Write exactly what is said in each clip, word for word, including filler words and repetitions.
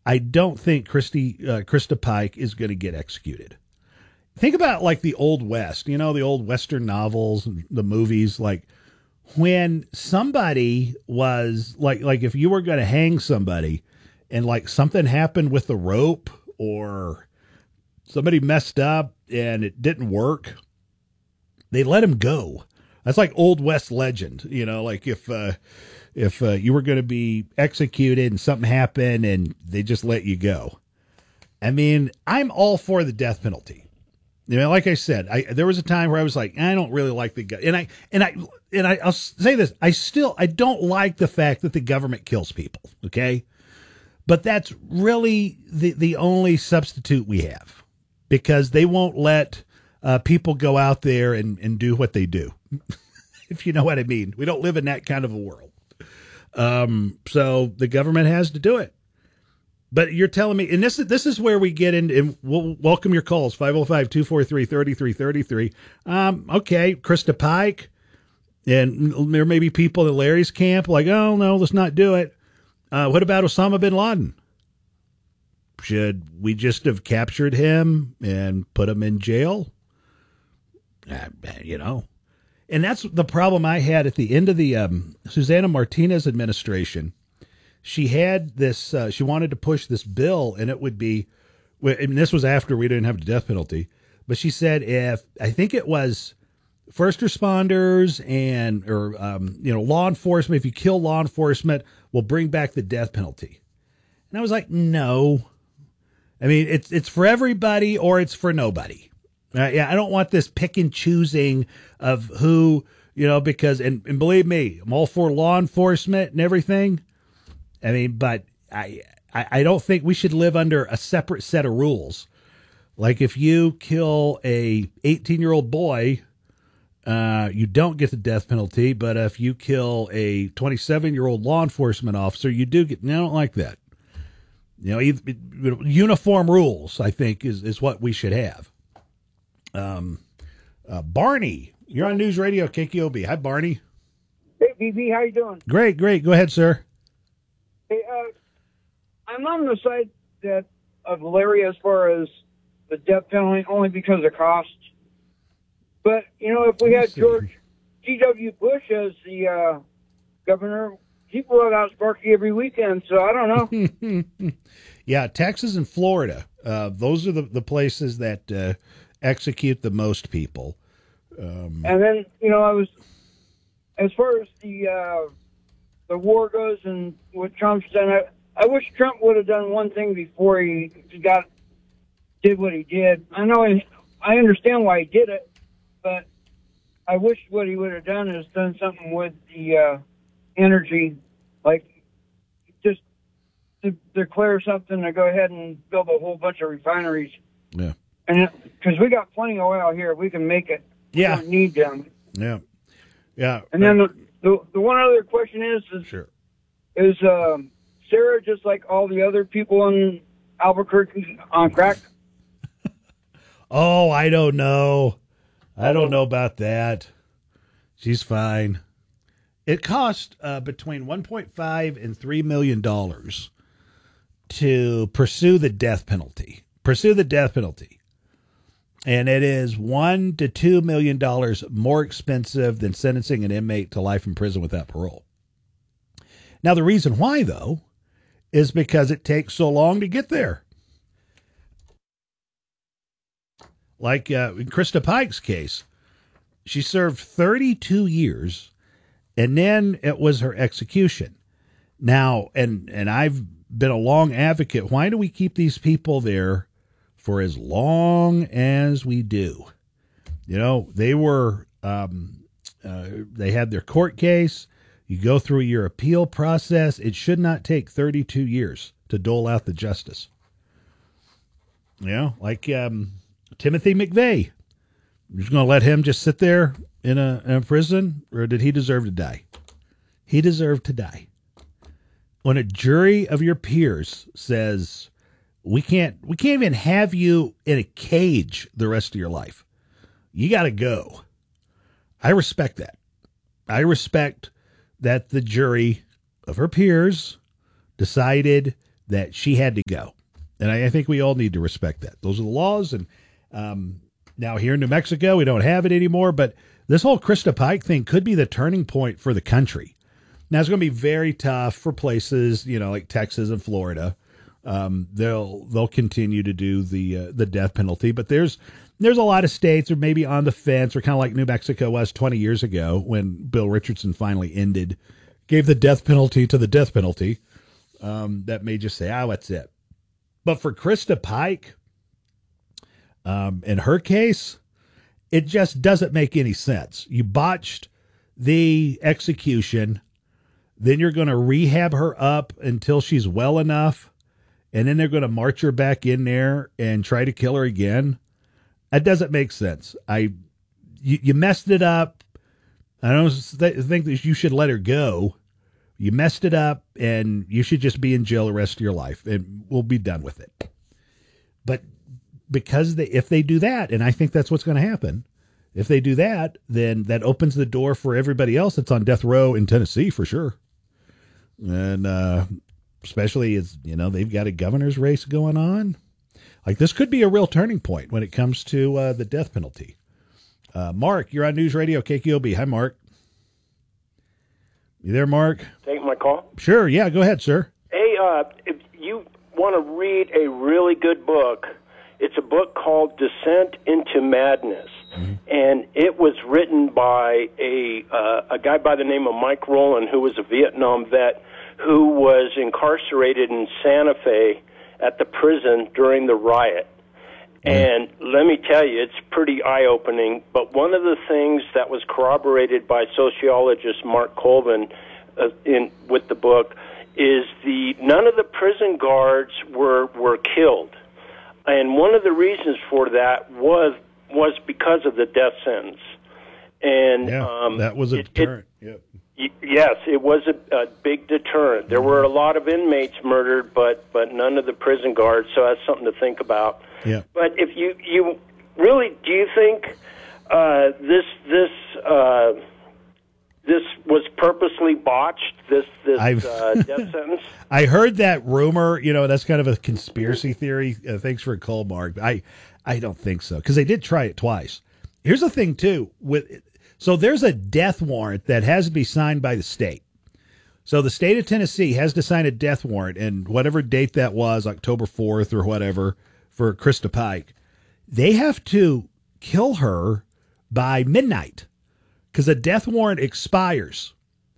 I don't think Christy, uh, Krista Pike is going to get executed. Think about like the Old West, you know, the old Western novels, the movies, like when somebody was like, like if you were going to hang somebody and like something happened with the rope or somebody messed up and it didn't work, they let him go. That's like Old West legend, you know, like if, uh, if uh, you were going to be executed and something happened and they just let you go. I mean, I'm all for the death penalty. You know, like I said, I, there was a time where I was like, I don't really like the guy. And I, and I, and I, I'll say this. I still, I don't like the fact that the government kills people. Okay. But that's really the, the only substitute we have because they won't let uh, people go out there and, and do what they do. If you know what I mean. We don't live in that kind of a world. Um, so the government has to do it. But you're telling me, and this is this is where we get in, and we'll welcome your calls, five oh five, two four three, three three three three. Um, okay, Krista Pike, and there may be people in Larry's camp like, oh, no, let's not do it. Uh, what about Osama bin Laden? Should we just have captured him and put him in jail? Uh, you know. And that's the problem I had at the end of the um, Susana Martinez administration. She had this, uh, she wanted to push this bill, and it would be, and this was after we didn't have the death penalty, but she said if, I think it was first responders and, or, um, you know, law enforcement, if you kill law enforcement, we'll bring back the death penalty. And I was like, no. I mean, it's, it's for everybody or it's for nobody. Uh, yeah, I don't want this pick and choosing of who, you know, because, and, and believe me, I'm all for law enforcement and everything. I mean, but I, I I don't think we should live under a separate set of rules. Like if you kill a eighteen-year-old boy, uh, you don't get the death penalty. But if you kill a twenty-seven-year-old law enforcement officer, you do get. I don't like that. You know, either, uniform rules, I think, is, is what we should have. Um, uh, Barney, you're on News Radio K K O B. Hi, Barney. Hey, B B, how you doing? Great, great. Go ahead, sir. Hey, uh, I'm on the side that of Larry as far as the death penalty, only because of cost. But, you know, if we had George G W. Bush as the uh, governor, people let out Sparky every weekend, so I don't know. Yeah, Texas and Florida, uh, those are the, the places that uh, execute the most people. Um, and then, you know, I was, as far as the... Uh, the war goes and what Trump's done. I, I wish Trump would have done one thing before he got did what he did. I know he, I understand why he did it, but I wish what he would have done is done something with the uh, energy, like just to declare something to go ahead and build a whole bunch of refineries. Yeah, and because we got plenty of oil here, we can make it. Yeah, we don't need them. Yeah, yeah, and then. The, The the one other question is is, sure. is um, Sarah just like all the other people in Albuquerque on crack? Oh, I don't know. I don't know about that. She's fine. It cost uh, between one point five and three million dollars to pursue the death penalty. Pursue the death penalty. And it is one to two million dollars more expensive than sentencing an inmate to life in prison without parole. Now, the reason why, though, is because it takes so long to get there. Like uh, in Krista Pike's case, she served thirty-two years, and then it was her execution. Now, and and I've been a long advocate. Why do we keep these people there for as long as we do? You know, they were, um, uh, they had their court case. You go through your appeal process. It should not take thirty-two years to dole out the justice. You know, like um, Timothy McVeigh. You're just going to let him just sit there in a, in a prison, or did he deserve to die? He deserved to die. When a jury of your peers says, We can't we can't even have you in a cage the rest of your life. You got to go. I respect that. I respect that the jury of her peers decided that she had to go. And I, I think we all need to respect that. Those are the laws. And um, now here in New Mexico, we don't have it anymore. But this whole Krista Pike thing could be the turning point for the country. Now, it's going to be very tough for places, you know, like Texas and Florida. Um, they'll they'll continue to do the uh, the death penalty, but there's there's a lot of states are maybe on the fence, or kind of like New Mexico was twenty years ago when Bill Richardson finally ended, gave the death penalty to the death penalty. Um, that may just say, "Ah, oh, that's it." But for Krista Pike, um, in her case, it just doesn't make any sense. You botched the execution, then you're going to rehab her up until she's well enough. And then they're going to march her back in there and try to kill her again. That doesn't make sense. I, you, you messed it up. I don't th- think that you should let her go. You messed it up, and you should just be in jail the rest of your life, and we'll be done with it. But because they, if they do that, and I think that's what's going to happen, if they do that, then that opens the door for everybody else that's on death row in Tennessee for sure. And, uh, especially as, you know, they've got a governor's race going on. Like, this could be a real turning point when it comes to uh, the death penalty. Uh, Mark, you're on News Radio K Q O B. Hi, Mark. You there, Mark? Take my call? Sure. Yeah, go ahead, sir. Hey, uh, if you want to read a really good book, it's a book called Descent into Madness. Mm-hmm. And it was written by a uh, a guy by the name of Mike Rowland, who was a Vietnam vet, who was incarcerated in Santa Fe at the prison during the riot. And let me tell you, it's pretty eye-opening. But one of the things that was corroborated by sociologist Mark Colvin uh, in with the book is the none of the prison guards were were killed. And one of the reasons for that was was because of the death sentence. And yeah, um, that was a it, deterrent. It, yep. Yes, it was a, a big deterrent. There were a lot of inmates murdered, but but none of the prison guards. So that's something to think about. Yeah. But if you you really do you think uh, this this uh, this was purposely botched? This this uh, death sentence. I heard that rumor. You know, that's kind of a conspiracy theory. Uh, thanks for a call, Mark. I I don't think so, because they did try it twice. Here's the thing too with. So there's a death warrant that has to be signed by the state. So the state of Tennessee has to sign a death warrant, and whatever date that was, October fourth or whatever, for Krista Pike, they have to kill her by midnight because a death warrant expires.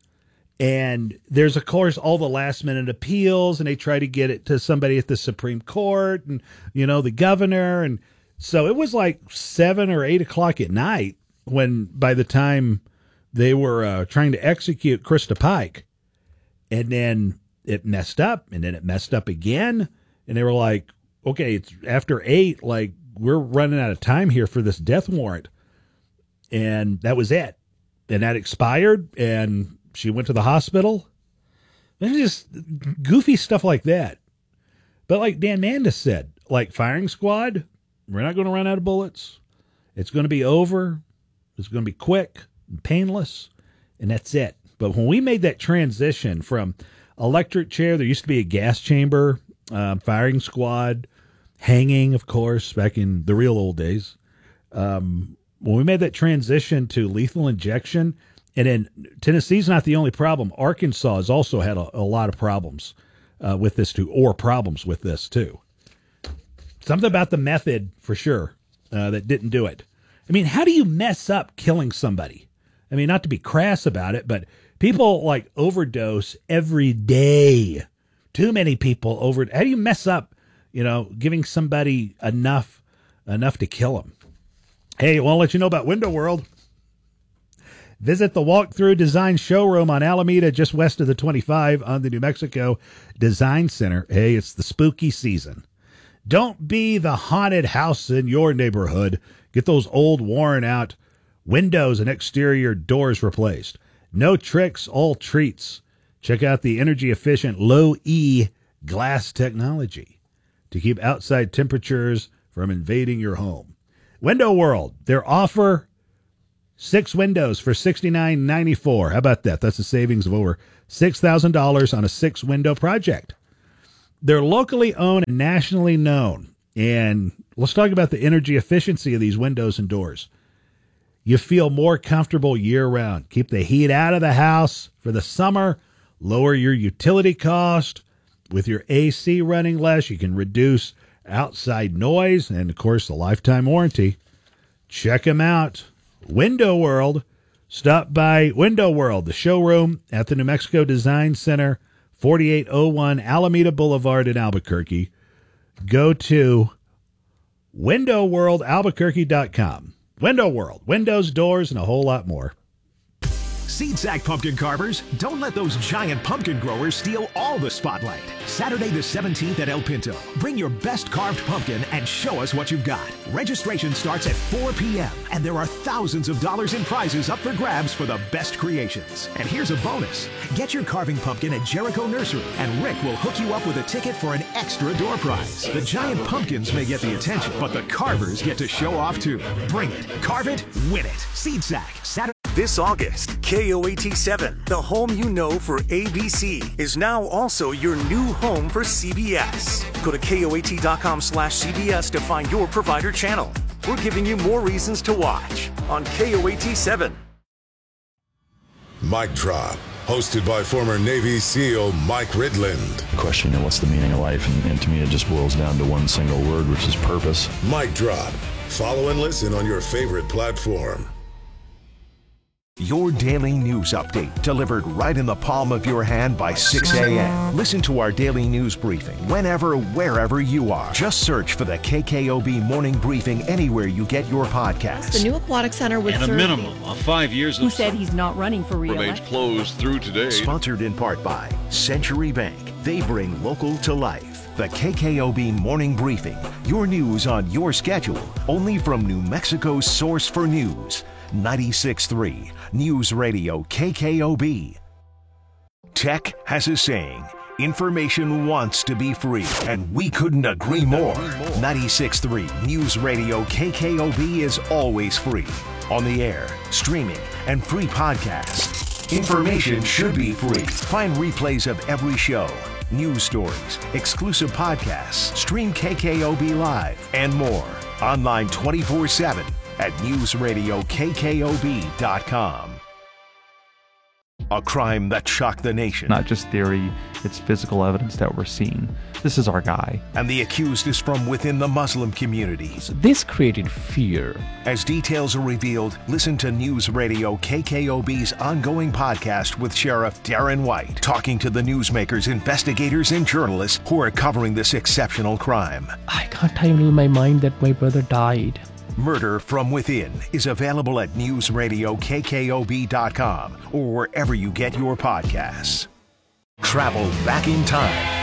And there's, of course, all the last minute appeals, and they try to get it to somebody at the Supreme Court and, you know, the governor. And so it was like seven or eight o'clock at night when by the time they were uh, trying to execute Krista Pike, and then it messed up, and then it messed up again, and they were like, okay, it's after eight, like, we're running out of time here for this death warrant. And that was it. And that expired, and she went to the hospital. There's just goofy stuff like that. But like Dan Mandis said, like firing squad, we're not going to run out of bullets. It's going to be over. It's going to be quick and painless, and that's it. But when we made that transition from electric chair, there used to be a gas chamber, uh, firing squad, hanging, of course, back in the real old days. Um, when we made that transition to lethal injection, and then Tennessee's not the only problem. Arkansas has also had a, a lot of problems uh, with this too, or problems with this too. Something about the method, for sure, uh, that didn't do it. I mean, how do you mess up killing somebody? I mean, not to be crass about it, but people like overdose every day. Too many people over. How do you mess up, you know, giving somebody enough, enough to kill them? Hey, I want to let you know about Window World. Visit the Walkthrough Design Showroom on Alameda, just west of the twenty-five on the New Mexico Design Center. Hey, it's the spooky season. Don't be the haunted house in your neighborhood. Get those old, worn-out windows and exterior doors replaced. No tricks, all treats. Check out the energy-efficient low-E glass technology to keep outside temperatures from invading your home. Window World, their offer, six windows for sixty-nine ninety-four. How about that? That's a savings of over six thousand dollars on a six-window project. They're locally owned and nationally known. And let's talk about the energy efficiency of these windows and doors. You feel more comfortable year-round. Keep the heat out of the house for the summer. Lower your utility cost. With your A C running less, you can reduce outside noise and, of course, the lifetime warranty. Check them out. Window World. Stop by Window World, the showroom at the New Mexico Design Center, forty-eight oh one Alameda Boulevard in Albuquerque. Go to window world albuquerque dot com. Window World, windows, doors, and a whole lot more. Seed Sack pumpkin carvers, don't let those giant pumpkin growers steal all the spotlight. Saturday the seventeenth at El Pinto. Bring your best carved pumpkin and show us what you've got. Registration starts at four p.m. and there are thousands of dollars in prizes up for grabs for the best creations. And here's a bonus. Get your carving pumpkin at Jericho Nursery and Rick will hook you up with a ticket for an extra door prize. The giant pumpkins may get the attention, but the carvers get to show off too. Bring it, carve it, win it. Seed Sack, Saturday. This August, K O A T seven, the home you know for A B C, is now also your new home for C B S. Go to K O A T dot com slash C B S to find your provider channel. We're giving you more reasons to watch on K O A T seven. Mic Drop, hosted by former Navy SEAL Mike Ridland. Question, you know, what's the meaning of life? And, and to me, it just boils down to one single word, which is purpose. Mic Drop. Follow and listen on your favorite platform. Your daily news update delivered right in the palm of your hand by six a.m. Listen to our daily news briefing whenever, wherever you are. Just search for the K K O B Morning Briefing anywhere you get your podcasts. The new aquatic center with and a minimum of five years. Who said he's not running for re-election? Remains closed through today. Sponsored in part by Century Bank. They bring local to life. The K K O B Morning Briefing. Your news on your schedule. Only from New Mexico's source for news. ninety-six point three News Radio K K O B. Tech has a saying, information wants to be free, and we couldn't agree more. ninety-six point three News Radio K K O B is always free. On the air, streaming, and free podcasts. Information should be free. Find replays of every show, news stories, exclusive podcasts, stream K K O B Live, and more. Online twenty-four seven. At news radio K K O B dot com. A crime that shocked the nation. Not just theory, it's physical evidence that we're seeing. This is our guy. And the accused is from within the Muslim community. So this created fear. As details are revealed, listen to News Radio K K O B's ongoing podcast with Sheriff Darren White, talking to the newsmakers, investigators, and journalists who are covering this exceptional crime. I can't even in my mind that my brother died. Murder from Within is available at news radio K K O B dot com or wherever you get your podcasts. Travel back in time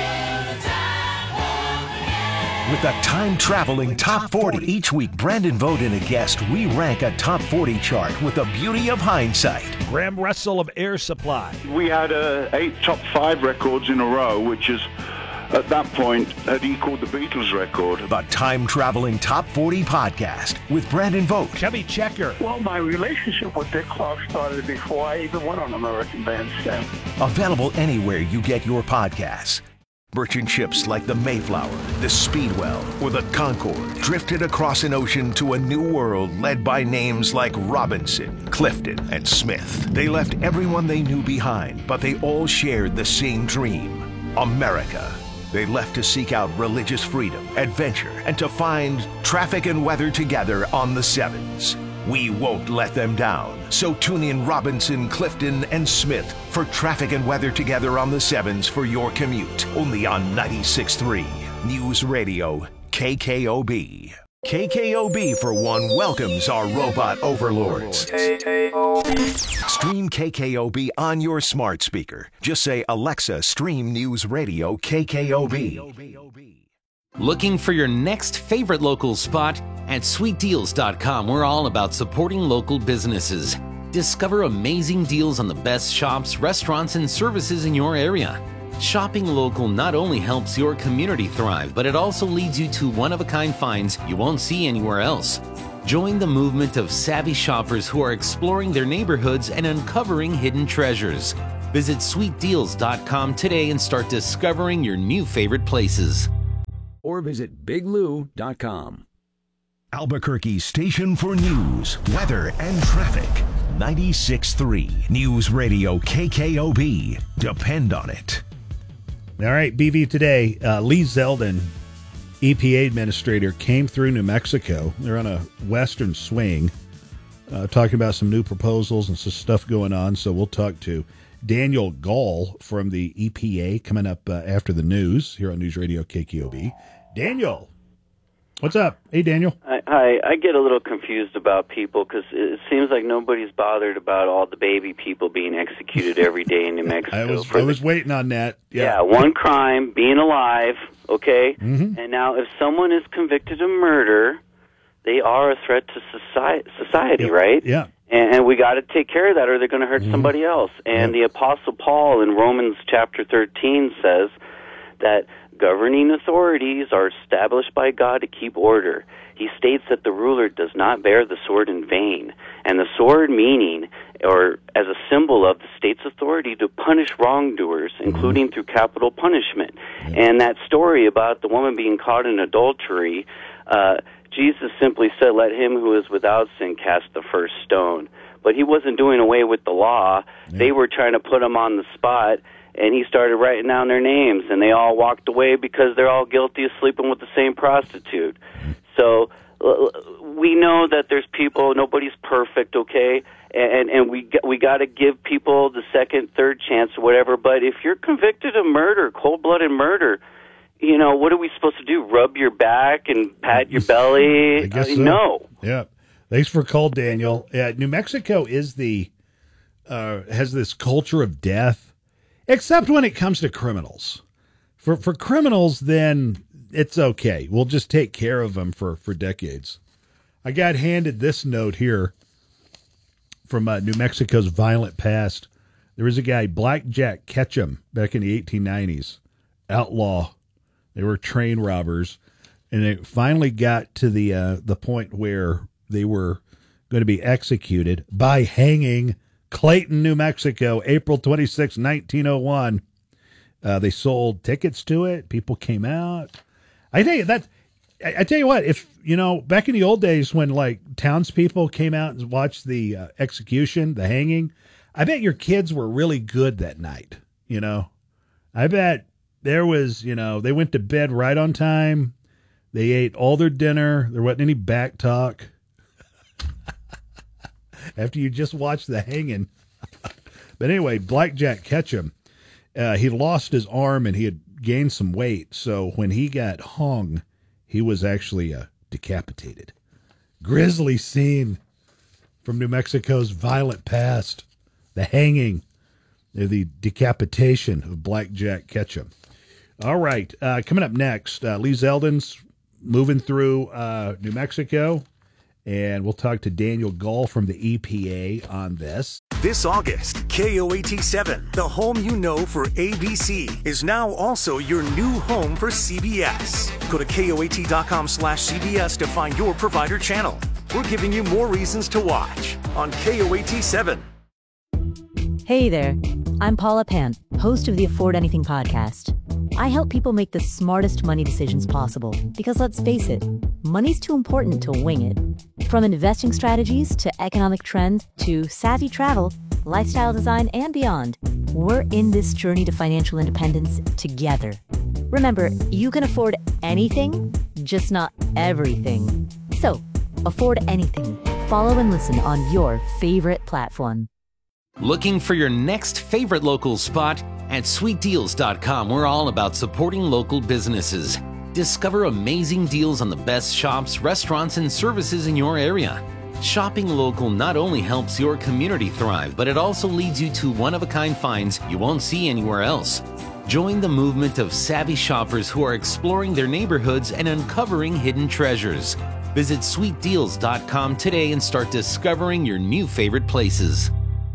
with the time-traveling Top forty. Each week, Brandon Vogt and a guest re-rank a Top forty chart with the beauty of hindsight. Graham Russell of Air Supply. We had uh, eight top five records in a row, which is, at that point, had equaled the Beatles record. The time-traveling Top forty podcast with Brandon Vogt. Chubby Checker. Well, my relationship with Dick Clark started before I even went on American Bandstand. Available anywhere you get your podcasts. Merchant ships like the Mayflower, the Speedwell, or the Concorde drifted across an ocean to a new world led by names like Robinson, Clifton, and Smith. They left everyone they knew behind, but they all shared the same dream, America. They left to seek out religious freedom, adventure, and to find traffic and weather together on the Sevens. We won't let them down. So tune in Robinson, Clifton, and Smith for traffic and weather together on the Sevens for your commute. Only on ninety-six point three News Radio K K O B. K K O B, for one, welcomes our robot overlords. Stream K K O B on your smart speaker. Just say, Alexa, stream News Radio K K O B. Looking for your next favorite local spot? At sweet deals dot com, we're all about supporting local businesses. Discover amazing deals on the best shops, restaurants, and services in your area. Shopping local not only helps your community thrive, but it also leads you to one-of-a-kind finds you won't see anywhere else. Join the movement of savvy shoppers who are exploring their neighborhoods and uncovering hidden treasures. Visit sweet deals dot com today and start discovering your new favorite places. Or visit big lou dot com. Albuquerque's station for news, weather, and traffic. ninety-six point three News Radio K K O B. Depend on it. All right, B V today. Uh, Lee Zeldin, E P A administrator, came through New Mexico. They're on a western swing, uh, talking about some new proposals and some stuff going on. So we'll talk to Daniel Gall from the E P A coming up uh, after the news here on News Radio K K O B. Daniel, what's up? Hey, Daniel. Hi. hi. I get a little confused about people because it seems like nobody's bothered about all the baby people being executed every day in New Mexico. I was I was the, waiting on that. Yeah. yeah, one crime, being alive, okay? Mm-hmm. And now if someone is convicted of murder, they are a threat to society, society yep. right? Yeah. And, and we got to take care of that or they're going to hurt mm-hmm. somebody else. And yep. the Apostle Paul in Romans chapter thirteen says that governing authorities are established by God to keep order. He states that the ruler does not bear the sword in vain, and the sword meaning, or as a symbol of the state's authority to punish wrongdoers, including through capital punishment. And that story about the woman being caught in adultery, uh, Jesus simply said, let him who is without sin cast the first stone. But he wasn't doing away with the law. Yeah. They were trying to put him on the spot, and he started writing down their names, and they all walked away because they're all guilty of sleeping with the same prostitute. So uh, we know that there's people, nobody's perfect, okay? And and we we got to give people the second, third chance or whatever. But if you're convicted of murder, cold-blooded murder, you know, what are we supposed to do? Rub your back and pat your belly? I guess uh, so. No. Yeah. Thanks for call, Daniel. Uh, New Mexico is the uh, has this culture of death, except when it comes to criminals. For for criminals, then it's okay. We'll just take care of them for, for decades. I got handed this note here from uh, New Mexico's violent past. There was a guy, Blackjack Ketchum, back in the eighteen nineties, outlaw. They were train robbers, and it finally got to the uh, the point where they were going to be executed by hanging. Clayton, New Mexico, April twenty-sixth, nineteen oh one. Uh, they sold tickets to it. People came out. I tell you that. I, I tell you what. If you know, back in the old days when like townspeople came out and watched the uh, execution, the hanging, I bet your kids were really good that night. You know, I bet there was. You know, they went to bed right on time. They ate all their dinner. There wasn't any back talk. After you just watched the hanging. But anyway, Blackjack Ketchum, uh, he lost his arm and he had gained some weight. So when he got hung, he was actually uh, decapitated. Grisly scene from New Mexico's violent past. The hanging, the decapitation of Blackjack Ketchum. All right, uh, coming up next, uh, Lee Zeldin's moving through uh, New Mexico. And we'll talk to Daniel Gall from the E P A on this. This August, K O A T seven, the home you know for A B C, is now also your new home for C B S. Go to K O A T dot com slash C B S to find your provider channel. We're giving you more reasons to watch on K O A T seven. Hey there, I'm Paula Pant, host of the Afford Anything podcast. I help people make the smartest money decisions possible because, let's face it, money's too important to wing it. From investing strategies to economic trends to savvy travel, lifestyle design, and beyond, we're in this journey to financial independence together. Remember, you can afford anything, just not everything. So, afford anything. Follow and listen on your favorite platform. Looking for your next favorite local spot? At sweet deals dot com, we're all about supporting local businesses. Discover amazing deals on the best shops, restaurants, and services in your area. Shopping local not only helps your community thrive, but it also leads you to one-of-a-kind finds you won't see anywhere else. Join the movement of savvy shoppers who are exploring their neighborhoods and uncovering hidden treasures. Visit sweet deals dot com today and start discovering your new favorite places.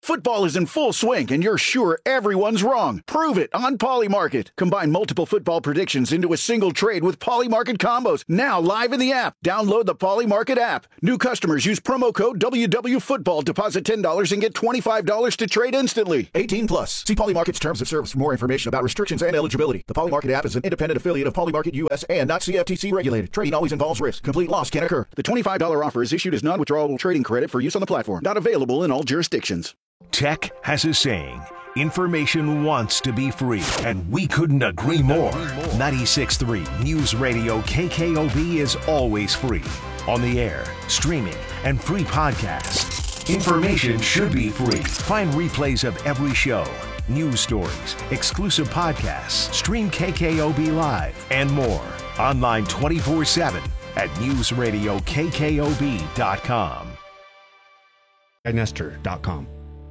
Football is in full swing, and you're sure everyone's wrong. Prove it on Polymarket. Combine multiple football predictions into a single trade with Polymarket combos. Now live in the app. Download the Polymarket app. New customers use promo code W W Football. Deposit ten dollars and get twenty-five dollars to trade instantly. eighteen plus. See Polymarket's terms of service for more information about restrictions and eligibility. The Polymarket app is an independent affiliate of Polymarket U S A and not C F T C regulated. Trading always involves risk. Complete loss can occur. The twenty-five dollars offer is issued as non-withdrawable trading credit for use on the platform. Not available in all jurisdictions. Tech has a saying. Information wants to be free, and we couldn't agree more. ninety-six point three News Radio K K O B is always free. On the air, streaming, and free podcasts. Information should be free. Find replays of every show, news stories, exclusive podcasts, stream K K O B Live, and more. Online twenty-four seven at news radio K K O B dot com. Nester dot com.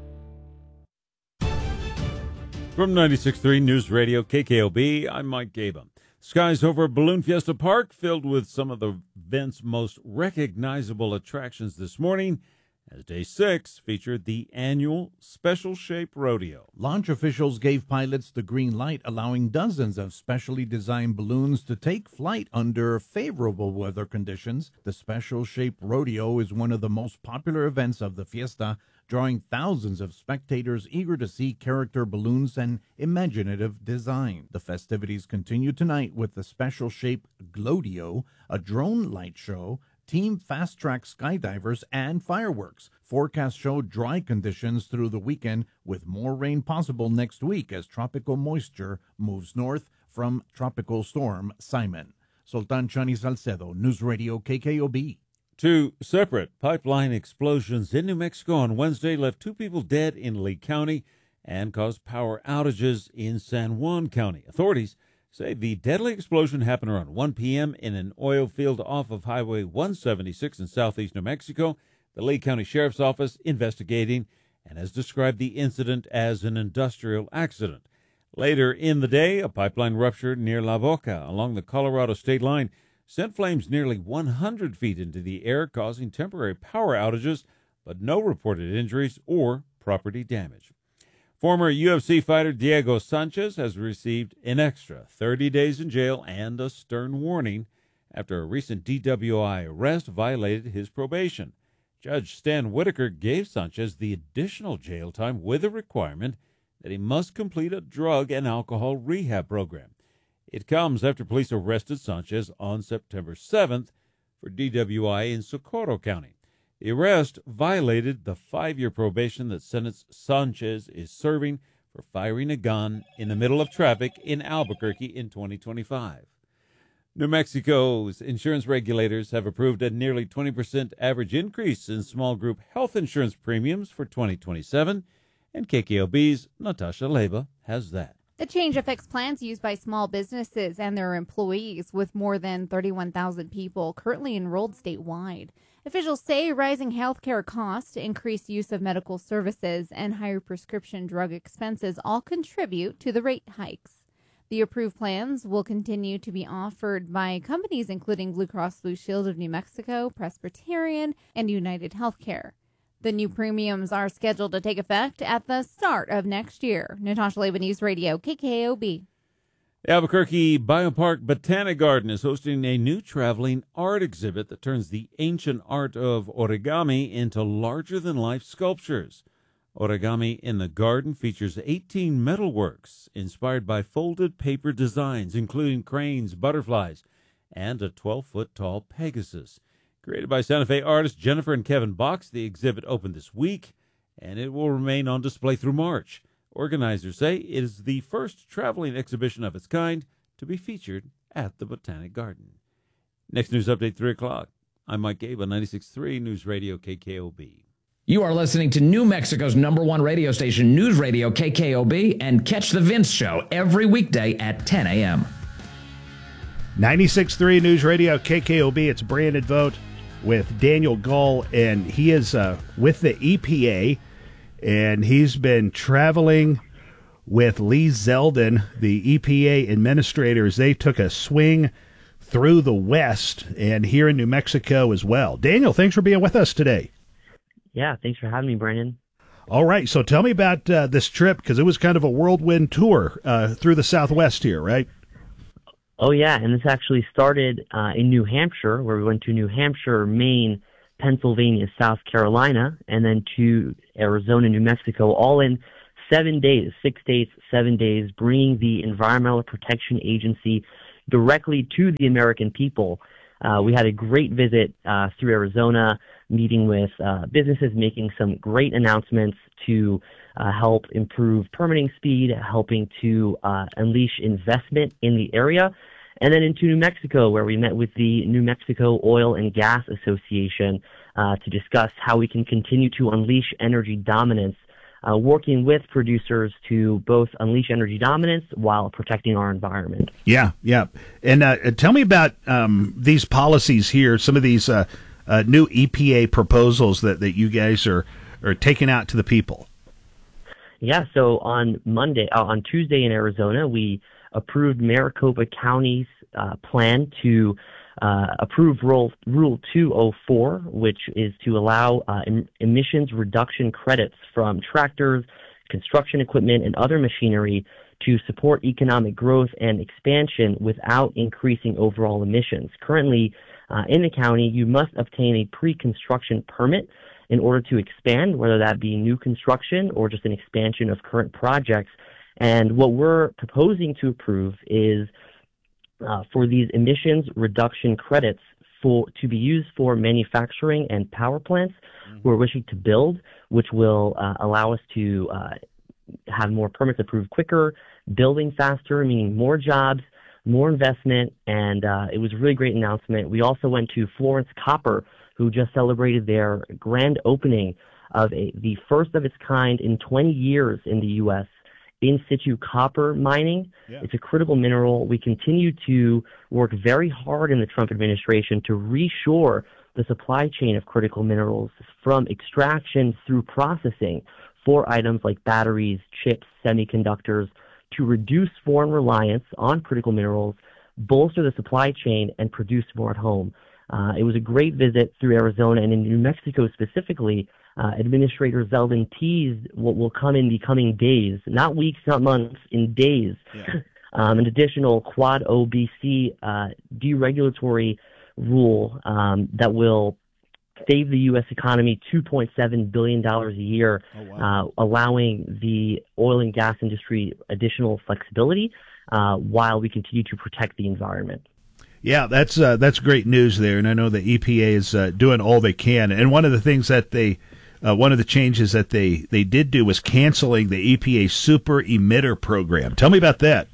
From ninety-six point three News Radio K K O B, I'm Mike Gaba. Skies over Balloon Fiesta Park filled with some of the event's most recognizable attractions this morning, as Day six featured the annual Special Shape Rodeo. Launch officials gave pilots the green light, allowing dozens of specially designed balloons to take flight under favorable weather conditions. The Special Shape Rodeo is one of the most popular events of the fiesta, drawing thousands of spectators eager to see character balloons and imaginative design. The festivities continue tonight with the Special Shape Glodio, a drone light show, Team Fast Track skydivers, and fireworks. Forecasts show dry conditions through the weekend, with more rain possible next week as tropical moisture moves north from Tropical Storm Simon. Sultan Chani Salcedo, News Radio K K O B. Two separate pipeline explosions in New Mexico on Wednesday left two people dead in Lee County and caused power outages in San Juan County. Authorities say the deadly explosion happened around one p.m. in an oil field off of Highway one seventy-six in southeast New Mexico. The Lee County Sheriff's Office investigating and has described the incident as an industrial accident. Later in the day, a pipeline ruptured near La Boca along the Colorado state line, sent flames nearly one hundred feet into the air, causing temporary power outages, but no reported injuries or property damage. Former U F C fighter Diego Sanchez has received an extra thirty days in jail and a stern warning after a recent D W I arrest violated his probation. Judge Stan Whitaker gave Sanchez the additional jail time with a requirement that he must complete a drug and alcohol rehab program. It comes after police arrested Sanchez on September seventh for D W I in Socorro County. The arrest violated the five-year probation that sentenced Sanchez is serving for firing a gun in the middle of traffic in Albuquerque in twenty twenty-five. New Mexico's insurance regulators have approved a nearly twenty percent average increase in small group health insurance premiums for twenty twenty-seven, and K K O B's Natasha Leba has that. The change affects plans used by small businesses and their employees, with more than thirty-one thousand people currently enrolled statewide. Officials say rising healthcare costs, increased use of medical services, and higher prescription drug expenses all contribute to the rate hikes. The approved plans will continue to be offered by companies including Blue Cross Blue Shield of New Mexico, Presbyterian, and United Healthcare. The new premiums are scheduled to take effect at the start of next year. Natasha Leba, News Radio, K K O B. The Albuquerque Biopark Botanic Garden is hosting a new traveling art exhibit that turns the ancient art of origami into larger-than-life sculptures. Origami in the Garden features eighteen metalworks inspired by folded paper designs, including cranes, butterflies, and a twelve-foot-tall Pegasus. Created by Santa Fe artists Jennifer and Kevin Box, the exhibit opened this week, and it will remain on display through March. Organizers say it is the first traveling exhibition of its kind to be featured at the Botanic Garden. Next news update, three o'clock. I'm Mike Gabe on ninety-six point three News Radio K K O B. You are listening to New Mexico's number one radio station, News Radio K K O B, and catch The Vince Show every weekday at ten a.m. ninety-six point three News Radio K K O B. It's Brandon Vogt with Daniel Gull, and he is uh, with the E P A, and he's been traveling with Lee Zeldin, the E P A administrators. They took a swing through the West and here in New Mexico as well. Daniel, thanks for being with us today. Yeah, thanks for having me, Brandon. All right, so tell me about uh, this trip, because it was kind of a whirlwind tour uh, through the Southwest here, right? Oh, yeah, and this actually started uh, in New Hampshire, where we went to New Hampshire, Maine, Pennsylvania, South Carolina, and then to Arizona, New Mexico, all in seven days, six states, seven days, bringing the Environmental Protection Agency directly to the American people. Uh, we had a great visit uh, through Arizona, meeting with uh, businesses, making some great announcements to uh, help improve permitting speed, helping to uh, unleash investment in the area. And then into New Mexico, where we met with the New Mexico Oil and Gas Association uh, to discuss how we can continue to unleash energy dominance, uh, working with producers to both unleash energy dominance while protecting our environment. Yeah, yeah. And uh, tell me about um, these policies here, some of these uh, uh, new E P A proposals that, that you guys are, are taking out to the people. Yeah, so on Monday, uh, on Tuesday in Arizona, we approved Maricopa County's uh, plan to uh, approve Rule, Rule two oh four, which is to allow uh, em- emissions reduction credits from tractors, construction equipment, and other machinery to support economic growth and expansion without increasing overall emissions. Currently, uh, in the county, you must obtain a pre-construction permit in order to expand, whether that be new construction or just an expansion of current projects. And what we're proposing to approve is uh, for these emissions reduction credits for to be used for manufacturing and power plants mm-hmm. we're wishing to build, which will uh, allow us to uh, have more permits approved quicker, building faster, meaning more jobs, more investment, and uh, it was a really great announcement. We also went to Florence Copper, who just celebrated their grand opening of a, the first of its kind in twenty years in the U S in situ copper mining. Yeah. It's a critical mineral. We continue to work very hard in the Trump administration to reshore the supply chain of critical minerals from extraction through processing for items like batteries, chips, semiconductors, to reduce foreign reliance on critical minerals, bolster the supply chain, and produce more at home. Uh, it was a great visit through Arizona, and in New Mexico specifically, uh, Administrator Zeldin teased what will come in the coming days, not weeks, not months, in days, yeah. um, an additional Quad O B C uh, deregulatory rule um, that will save the U S economy two point seven billion dollars a year, oh, wow. uh, allowing the oil and gas industry additional flexibility uh, while we continue to protect the environment. Yeah, that's uh, that's great news there, and I know the E P A is uh, doing all they can. And one of the things that they, uh, one of the changes that they, they did do was canceling the E P A super emitter program. Tell me about that.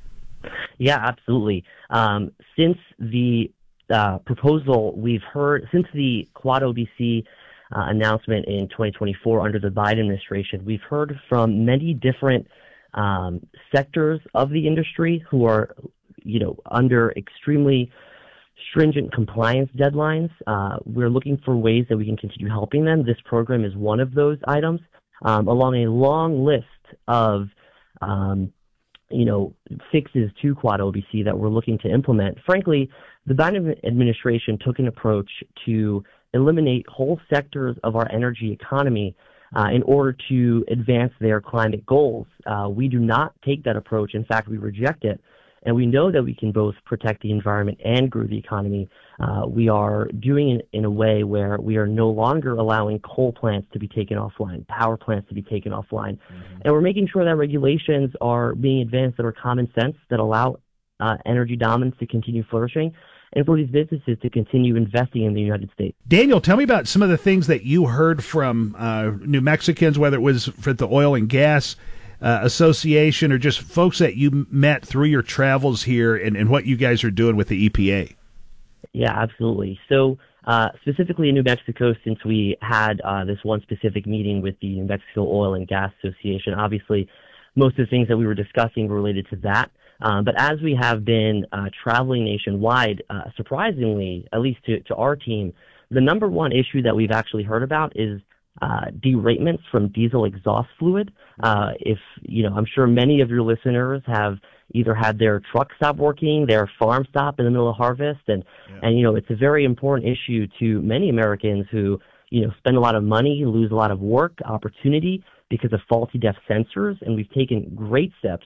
Yeah, absolutely. Um, since the uh, proposal we've heard, since the Quad O B C uh, announcement in twenty twenty-four under the Biden administration, we've heard from many different um, sectors of the industry who are you know, under extremely stringent compliance deadlines. Uh, we're looking for ways that we can continue helping them. This program is one of those items, um, along a long list of, um, you know, fixes to Quad O B C that we're looking to implement. Frankly, the Biden administration took an approach to eliminate whole sectors of our energy economy uh, in order to advance their climate goals. Uh, we do not take that approach. In fact, we reject it. And we know that we can both protect the environment and grow the economy. Uh, we are doing it in a way where we are no longer allowing coal plants to be taken offline, power plants to be taken offline. Mm-hmm. And we're making sure that regulations are being advanced that are common sense, that allow uh, energy dominance to continue flourishing, and for these businesses to continue investing in the United States. Daniel, tell me about some of the things that you heard from uh, New Mexicans, whether it was for the oil and gas Uh, association or just folks that you met through your travels here, and, and what you guys are doing with the E P A. Yeah, absolutely. So uh, specifically in New Mexico, since we had uh, this one specific meeting with the New Mexico Oil and Gas Association, obviously most of the things that we were discussing were related to that. Um, but as we have been uh, traveling nationwide, uh, surprisingly, at least to, to our team, the number one issue that we've actually heard about is Uh, deratements from diesel exhaust fluid. Uh, if, you know, I'm sure many of your listeners have either had their truck stop working, their farm stop in the middle of harvest, and, yeah. and you know, it's a very important issue to many Americans who, you know, spend a lot of money, lose a lot of work, opportunity because of faulty depth sensors. And we've taken great steps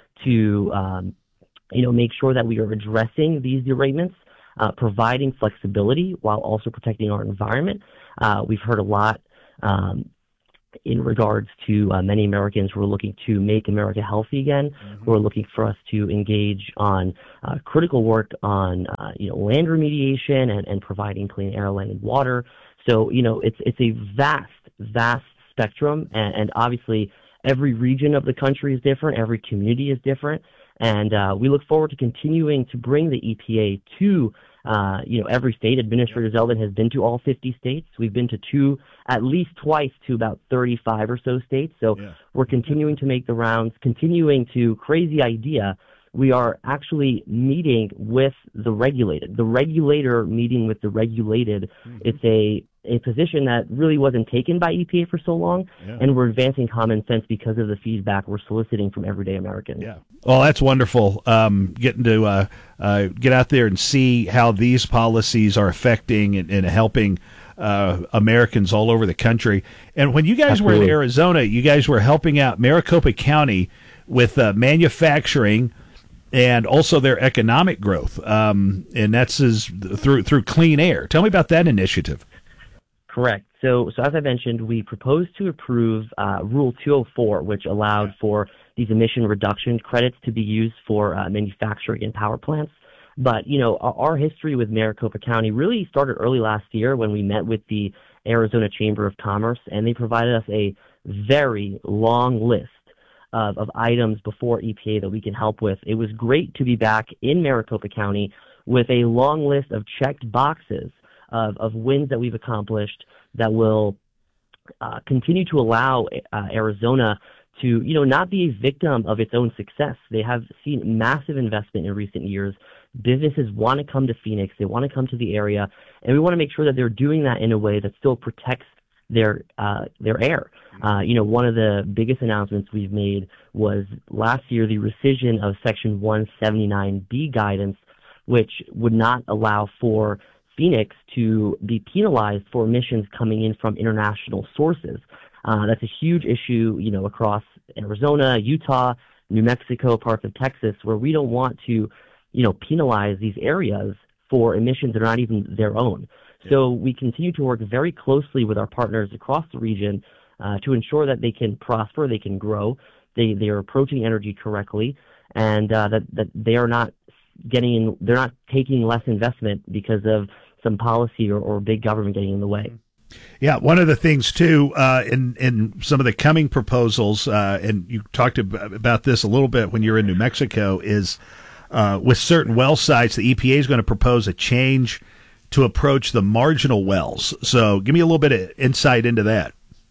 to, um, you know, make sure that we are addressing these derailments, uh, providing flexibility while also protecting our environment. Uh, we've heard a lot um, in regards to uh, many Americans who are looking to make America healthy again, mm-hmm. who are looking for us to engage on uh, critical work on, uh, you know, land remediation and, and providing clean air, land, and water. So, you know, it's it's a vast, vast spectrum, and, and obviously every region of the country is different, every community is different, and uh, we look forward to continuing to bring the E P A to Uh, you know, every state. Administrator Zeldin has been to all fifty states. We've been to two, at least twice, to about thirty-five or so states. So yeah. we're continuing to make the rounds, continuing to, crazy idea, we are actually meeting with the regulated. The regulator meeting with the regulated. Mm-hmm. It's a, a position that really wasn't taken by E P A for so long, yeah. and we're advancing common sense because of the feedback we're soliciting from everyday Americans. Yeah. Well, that's wonderful. Um, getting to uh, uh, get out there and see how these policies are affecting and, and helping uh, Americans all over the country. And when you guys Absolutely. were in Arizona, you guys were helping out Maricopa County with uh, manufacturing and also their economic growth, um, and that's is through through clean air. Tell me about that initiative. Correct. So, so as I mentioned, we proposed to approve uh, Rule two oh four, which allowed for these emission reduction credits to be used for uh, manufacturing and power plants. But, you know, our, our history with Maricopa County really started early last year when we met with the Arizona Chamber of Commerce, and they provided us a very long list of, of items before E P A that we can help with. It was great to be back in Maricopa County with a long list of checked boxes of, of wins that we've accomplished that will uh, continue to allow uh, Arizona to, you know, not be a victim of its own success. They have seen massive investment in recent years. Businesses want to come to Phoenix. They want to come to the area, and we want to make sure that they're doing that in a way that still protects their uh, their air. Uh, you know, one of the biggest announcements we've made was last year the rescission of Section one seventy-nine B guidance, which would not allow for Phoenix to be penalized for emissions coming in from international sources. Uh, that's a huge issue, you know, across Arizona, Utah, New Mexico, parts of Texas, where we don't want to, you know, penalize these areas for emissions that are not even their own. Yeah. So we continue to work very closely with our partners across the region uh, to ensure that they can prosper, they can grow, they they are approaching energy correctly, and uh, that that they are not getting in, they're not taking less investment because of some policy or, or big government getting in the way. Yeah, one of the things too uh, in in some of the coming proposals, uh, and you talked about this a little bit when you were in New Mexico, is uh, with certain well sites, the E P A is going to propose a change to approach the marginal wells. So, give me a little bit of insight into that.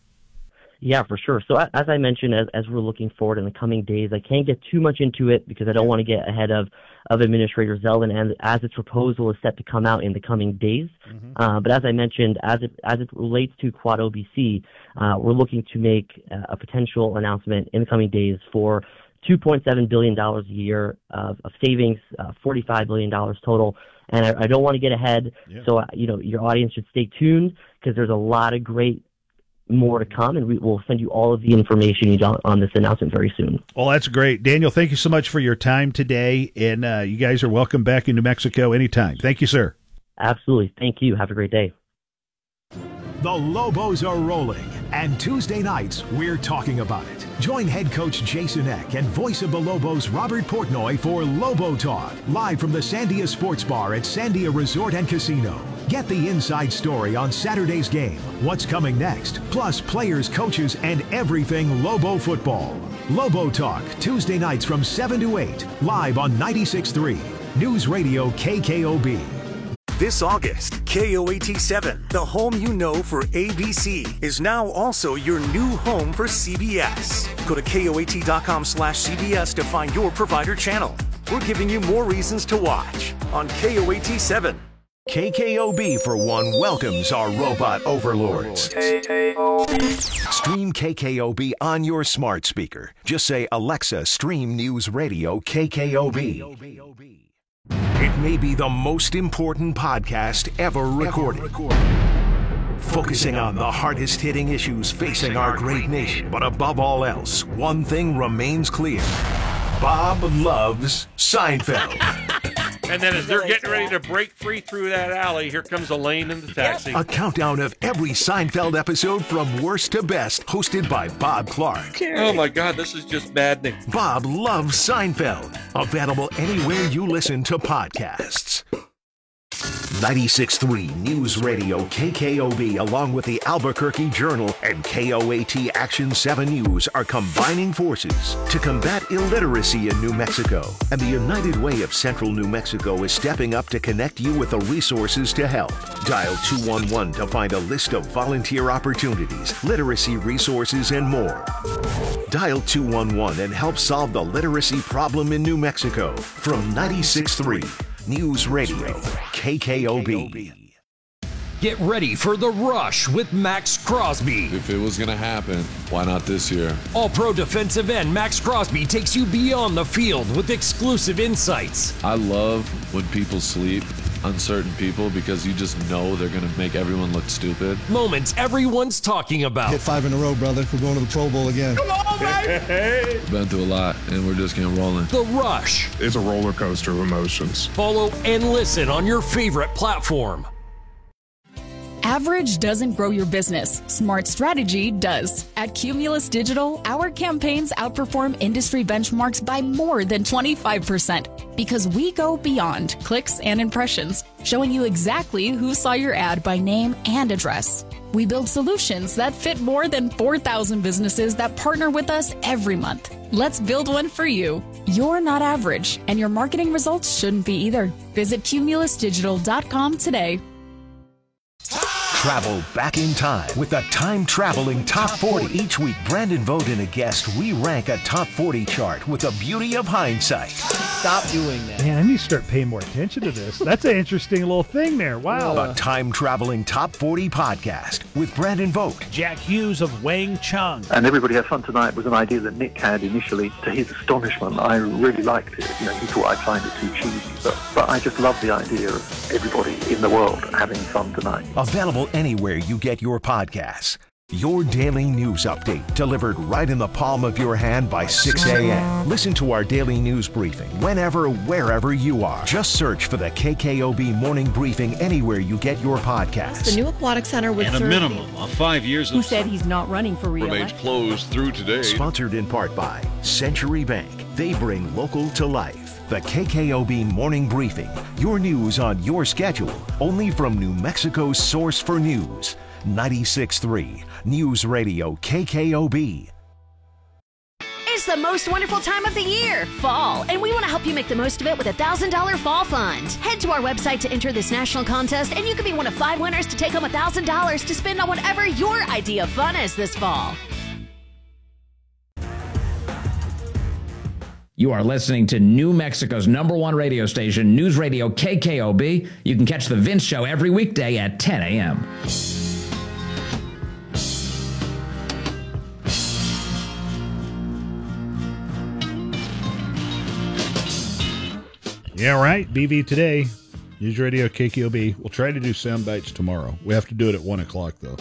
Yeah, for sure. So, as I mentioned, as, as we're looking forward in the coming days, I can't get too much into it because I don't want to get ahead of, of Administrator Zeldin, and as its proposal is set to come out in the coming days. Mm-hmm. Uh, but as I mentioned, as it as it relates to Quad O B C, uh, we're looking to make uh, a potential announcement in the coming days for two point seven billion dollars a year of, of savings, uh, forty-five billion dollars total. And I, I don't want to get ahead, yeah. so uh, you know your audience should stay tuned because there's a lot of great more to come, and we will send you all of the information you need on this announcement very soon. Well, that's great. Daniel, thank you so much for your time today, and uh, you guys are welcome back in New Mexico anytime. Thank you, sir. Absolutely. Thank you. Have a great day. The Lobos are rolling, and Tuesday nights, we're talking about it. Join head coach Jason Eck and voice of the Lobos, Robert Portnoy, for Lobo Talk, live from the Sandia Sports Bar at Sandia Resort and Casino. Get the inside story on Saturday's game, what's coming next, plus players, coaches, and everything Lobo football. Lobo Talk, Tuesday nights from seven to eight, live on ninety-six point three, News Radio K K O B. This August, K O A T seven, the home you know for A B C, is now also your new home for C B S. Go to K O A T dot com slash C B S to find your provider channel. We're giving you more reasons to watch on K O A T seven. K K O B, for one, welcomes our robot overlords. Stream K K O B on your smart speaker. Just say, Alexa, stream News Radio K K O B. It may be the most important podcast ever recorded. focusing on the hardest-hitting issues facing our great nation. But above all else, one thing remains clear. Bob loves Seinfeld. And then as they're getting ready to break free through that alley, here comes Elaine in the taxi. A countdown of every Seinfeld episode from worst to best, hosted by Bob Clark. Oh my God, this is just maddening. Bob loves Seinfeld. Available anywhere you listen to podcasts. ninety-six point three News Radio K K O B, along with the Albuquerque Journal and K O A T Action seven News, are combining forces to combat illiteracy in New Mexico. And the United Way of Central New Mexico is stepping up to connect you with the resources to help. Dial two one one to find a list of volunteer opportunities, literacy resources, and more. Dial two one one and help solve the literacy problem in New Mexico. From ninety-six point three News Radio K K O B. Get ready for The Rush with Max Crosby. If it was going to happen, why not this year? All-pro defensive end Max Crosby takes you beyond the field with exclusive insights. I love when people sleep, uncertain people, because you just know they're going to make everyone look stupid. Moments everyone's talking about. Hit five in a row, brother. We're going to the Pro Bowl again. Come on, baby! Been through a lot, and we're just getting rolling. The Rush. It's a roller coaster of emotions. Follow and listen on your favorite platform. Average doesn't grow your business. Smart strategy does. At Cumulus Digital, our campaigns outperform industry benchmarks by more than twenty-five percent because we go beyond clicks and impressions, showing you exactly who saw your ad by name and address. We build solutions that fit more than four thousand businesses that partner with us every month. Let's build one for you. You're not average, and your marketing results shouldn't be either. Visit cumulus digital dot com today. Travel back in time with the time-traveling Top forty. Each week, Brandon Vogt and a guest re-rank a Top forty chart with the beauty of hindsight. Stop doing that. Man, I need to start paying more attention to this. That's an interesting little thing there. Wow. A time-traveling Top forty podcast with Brandon Vogt. Jack Hughes of Wang Chung. And Everybody Has Fun Tonight was an idea that Nick had initially. To his astonishment, I really liked it. You know, he thought I'd find it too cheesy. But, but I just love the idea of everybody in the world having fun tonight. Available anywhere you get your podcasts. Your daily news update delivered right in the palm of your hand by six a.m. Listen to our daily news briefing whenever, wherever you are. Just search for the K K O B Morning Briefing anywhere you get your podcasts. The new aquatic center would And a serve minimum of five years Who of said he's not running for remains re-election? closed through today. Sponsored in part by Century Bank. They bring local to life. The K K O B Morning Briefing. Your news on your schedule. Only from New Mexico's source for news. ninety-six point three News Radio K K O B. It's the most wonderful time of the year, fall, and we want to help you make the most of it with a one thousand dollars Fall Fund. Head to our website to enter this national contest, and you could be one of five winners to take home one thousand dollars to spend on whatever your idea of fun is this fall. You are listening to New Mexico's number one radio station, News Radio K K O B. You can catch The Vince Show every weekday at ten a.m. Yeah, right. B V Today, News Radio K K O B. We'll try to do sound bites tomorrow. We have to do it at one o'clock, though.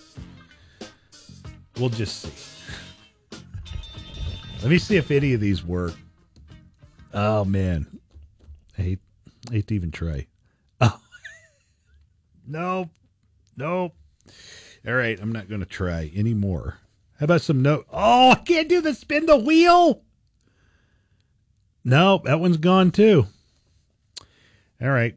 We'll just see. Let me see if any of these work. Oh, man. I hate, I hate to even try. Oh. Nope. Nope. All right, I'm not going to try anymore. How about some no? Oh, I can't do the spin the wheel. No, that one's gone too. All right.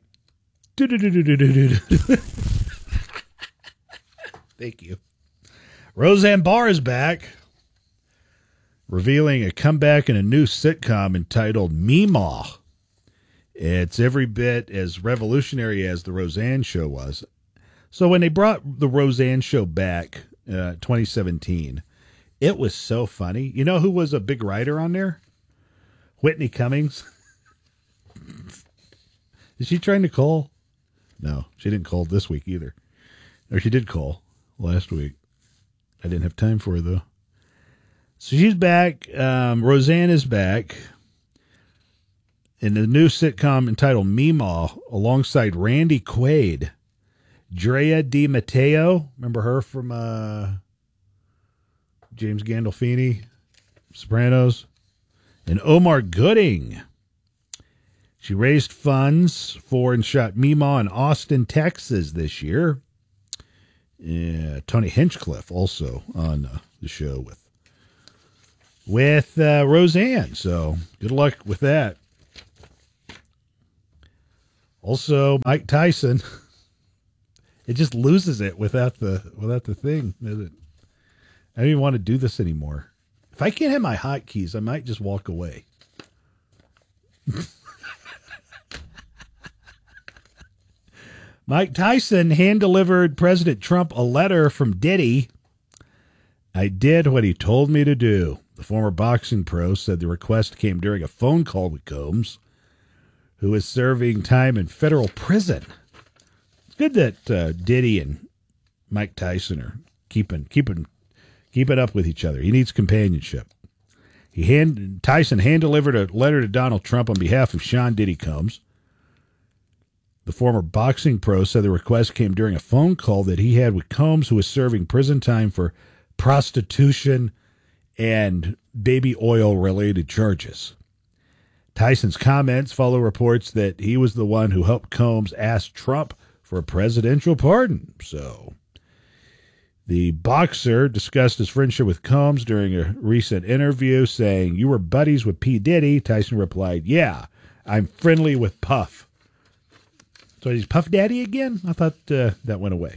Thank you. Roseanne Barr is back, revealing a comeback in a new sitcom entitled Meemaw. It's every bit as revolutionary as the Roseanne Show was. So when they brought the Roseanne Show back, uh, twenty seventeen, it was so funny. You know who was a big writer on there? Whitney Cummings. Is she trying to call? No, she didn't call this week either. Or she did call last week. I didn't have time for her, though. So she's back. Um, Roseanne is back in the new sitcom entitled Meemaw alongside Randy Quaid. Drea Di Matteo, remember her from uh, James Gandolfini, Sopranos, and Omar Gooding. She raised funds for and shot Meemaw in Austin, Texas this year. Yeah, Tony Hinchcliffe also on uh, the show with with uh, Roseanne. So good luck with that. Also, Mike Tyson. It just loses it without the without the thing. Does it? I don't even want to do this anymore. If I can't have my hotkeys, I might just walk away. Mike Tyson hand-delivered President Trump a letter from Diddy. I did what he told me to do. The former boxing pro said the request came during a phone call with Combs, who is serving time in federal prison. It's good that uh, Diddy and Mike Tyson are keeping keeping keeping up with each other. He needs companionship. He hand Tyson hand-delivered a letter to Donald Trump on behalf of Sean Diddy Combs. The former boxing pro said the request came during a phone call that he had with Combs, who was serving prison time for prostitution and baby oil-related charges. Tyson's comments follow reports that he was the one who helped Combs ask Trump for a presidential pardon. So, the boxer discussed his friendship with Combs during a recent interview, saying, "You were buddies with P. Diddy." Tyson replied, "Yeah, I'm friendly with Puff." So he's Puff Daddy again? I thought uh, that went away.